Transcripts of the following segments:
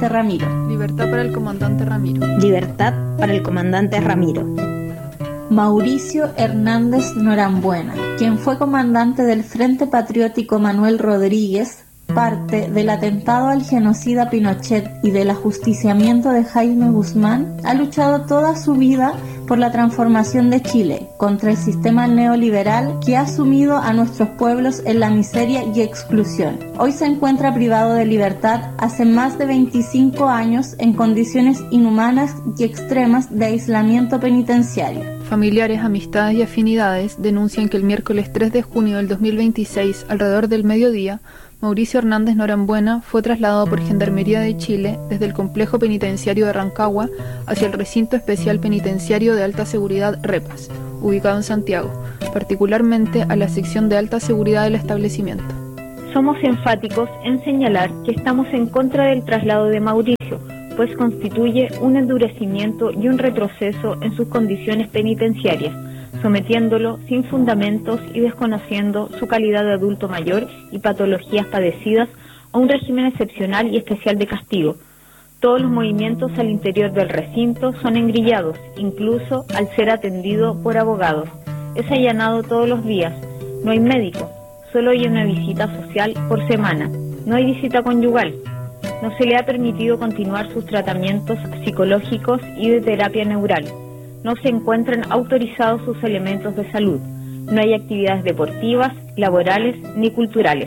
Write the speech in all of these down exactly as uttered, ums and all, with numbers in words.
comandante Ramiro. Libertad para el comandante Ramiro. Libertad para el comandante Ramiro. Mauricio Hernández Norambuena, quien fue comandante del Frente Patriótico Manuel Rodríguez, parte del atentado al genocida Pinochet y del ajusticiamiento de Jaime Guzmán, ha luchado toda su vida por la transformación de Chile contra el sistema neoliberal que ha sumido a nuestros pueblos en la miseria y exclusión. Hoy se encuentra privado de libertad hace más de veinticinco años en condiciones inhumanas y extremas de aislamiento penitenciario. Familiares, amistades y afinidades denuncian que el miércoles tres de junio del dos mil veintiséis, alrededor del mediodía, Mauricio Hernández Norambuena fue trasladado por Gendarmería de Chile desde el complejo penitenciario de Rancagua hacia el recinto especial penitenciario de alta seguridad Repas, ubicado en Santiago, particularmente a la sección de alta seguridad del establecimiento. Somos enfáticos en señalar que estamos en contra del traslado de Mauricio, pues constituye un endurecimiento y un retroceso en sus condiciones penitenciarias, sometiéndolo sin fundamentos y desconociendo su calidad de adulto mayor y patologías padecidas a un régimen excepcional y especial de castigo. Todos los movimientos al interior del recinto son engrillados, incluso al ser atendido por abogados. Es allanado todos los días, no hay médico, solo hay una visita social por semana, no hay visita conyugal. No se le ha permitido continuar sus tratamientos psicológicos y de terapia neural. No se encuentran autorizados sus elementos de salud. No hay actividades deportivas, laborales ni culturales.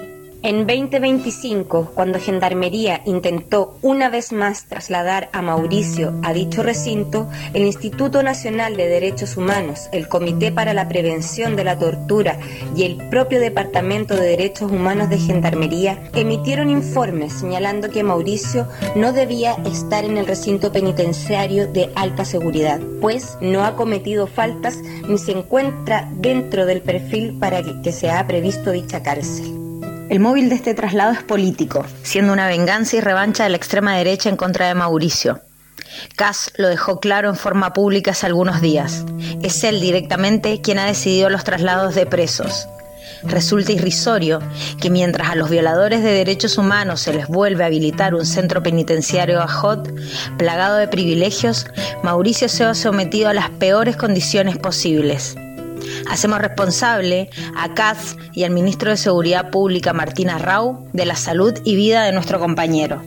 En veinte veinticinco, cuando Gendarmería intentó una vez más trasladar a Mauricio a dicho recinto, el Instituto Nacional de Derechos Humanos, el Comité para la Prevención de la Tortura y el propio Departamento de Derechos Humanos de Gendarmería emitieron informes señalando que Mauricio no debía estar en el recinto penitenciario de alta seguridad, pues no ha cometido faltas ni se encuentra dentro del perfil para que se ha previsto dicha cárcel. El móvil de este traslado es político, siendo una venganza y revancha de la extrema derecha en contra de Mauricio. Kass lo dejó claro en forma pública hace algunos días. Es él directamente quien ha decidido los traslados de presos. Resulta irrisorio que mientras a los violadores de derechos humanos se les vuelve a habilitar un centro penitenciario Ajot, plagado de privilegios, Mauricio sea sometido a las peores condiciones posibles. Hacemos responsable a Kass y al ministro de Seguridad Pública Martín Arrau de la salud y vida de nuestro compañero.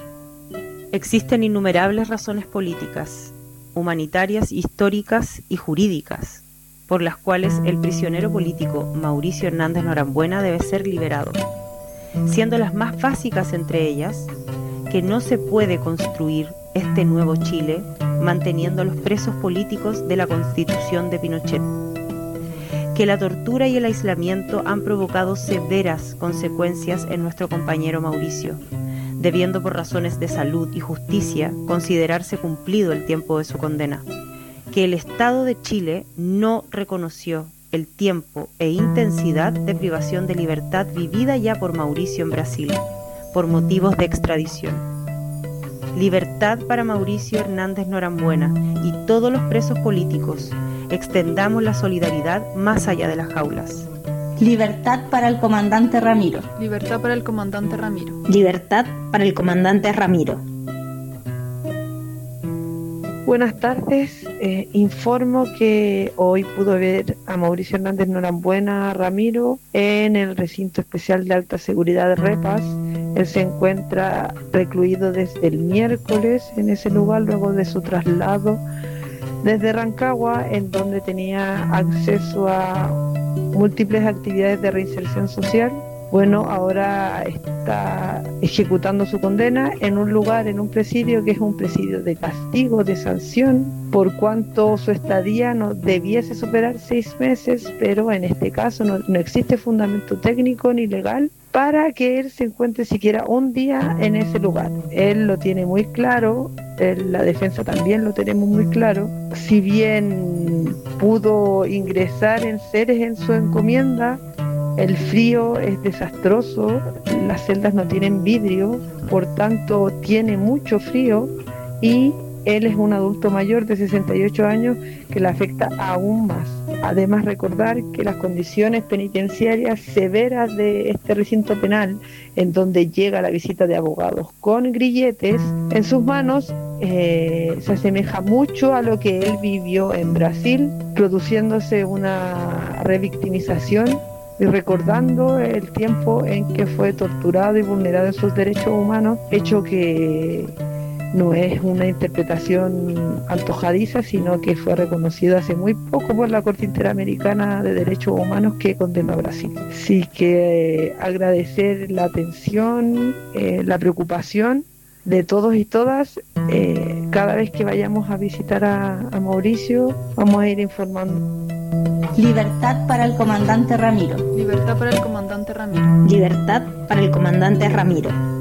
Existen innumerables razones políticas, humanitarias, históricas y jurídicas por las cuales el prisionero político Mauricio Hernández Norambuena debe ser liberado, siendo las más básicas entre ellas que no se puede construir este nuevo Chile manteniendo a los presos políticos de la Constitución de Pinochet, que la tortura y el aislamiento han provocado severas consecuencias en nuestro compañero Mauricio, debiendo por razones de salud y justicia considerarse cumplido el tiempo de su condena, que el Estado de Chile no reconoció el tiempo e intensidad de privación de libertad vivida ya por Mauricio en Brasil, por motivos de extradición. Libertad para Mauricio Hernández Norambuena y todos los presos políticos. Extendamos la solidaridad más allá de las jaulas. Libertad para el comandante Ramiro. Libertad para el comandante Ramiro. Libertad para el comandante Ramiro. Buenas tardes, eh, informo que hoy pudo ver a Mauricio Hernández Norambuena Ramiro en el recinto especial de alta seguridad de Repas. Él se encuentra recluido desde el miércoles en ese lugar luego de su traslado desde Rancagua, en donde tenía acceso a múltiples actividades de reinserción social. Bueno, ahora está ejecutando su condena en un lugar, en un presidio que es un presidio de castigo, de sanción, por cuanto su estadía no debiese superar seis meses, pero en este caso no, no existe fundamento técnico ni legal para que él se encuentre siquiera un día en ese lugar. Él lo tiene muy claro, él, la defensa también lo tenemos muy claro. Si bien pudo ingresar en seres en su encomienda, el frío es desastroso, las celdas no tienen vidrio, por tanto tiene mucho frío y él es un adulto mayor de sesenta y ocho años que le afecta aún más. Además, recordar que las condiciones penitenciarias severas de este recinto penal, en donde llega la visita de abogados con grilletes en sus manos, eh, se asemeja mucho a lo que él vivió en Brasil, produciéndose una revictimización y recordando el tiempo en que fue torturado y vulnerado en sus derechos humanos, hecho que no es una interpretación antojadiza, sino que fue reconocido hace muy poco por la Corte Interamericana de Derechos Humanos, que condenó a Brasil. Así que eh, agradecer la atención, eh, la preocupación de todos y todas. Eh, cada vez que vayamos a visitar a, a Mauricio, vamos a ir informando. Libertad para el comandante Ramiro. Libertad para el comandante Ramiro. Libertad para el comandante Ramiro.